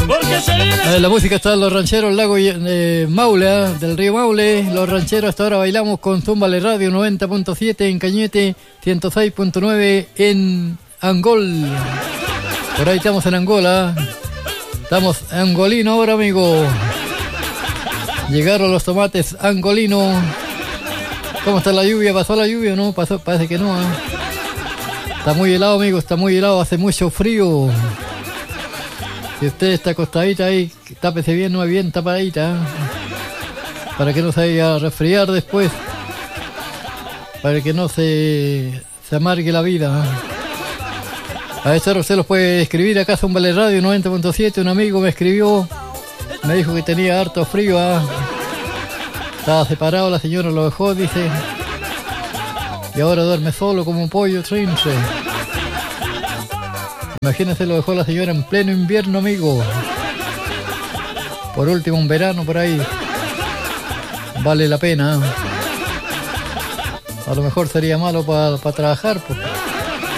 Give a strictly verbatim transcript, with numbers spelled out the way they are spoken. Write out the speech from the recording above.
Eh, la música está en Los Rancheros, Lago eh, Maule, eh, del río Maule. Los Rancheros, hasta ahora bailamos con Túmbale Radio noventa punto siete en Cañete, ciento seis punto nueve en Angol. Por ahí estamos en Angola. Estamos angolino ahora, amigo. Llegaron los tomates angolino. ¿Cómo está la lluvia? ¿Pasó la lluvia o no? Pasó, parece que no, ¿eh? Está muy helado, amigo, está muy helado, hace mucho frío. Si usted está acostadita ahí, tápese bien, no es bien tapadita, ¿eh? Para que no se vaya a resfriar después. Para que no se, se amargue la vida, ¿eh? A esta hora usted los puede escribir acá, Túmbale Radio noventa punto siete. Un amigo me escribió, me dijo que tenía harto frío, ¿eh? Estaba separado, la señora lo dejó, dice, y ahora duerme solo como un pollo trinche. Imagínese, lo dejó la señora en pleno invierno, amigo. Por último, un verano por ahí. Vale la pena. A lo mejor sería malo para pa trabajar, pues.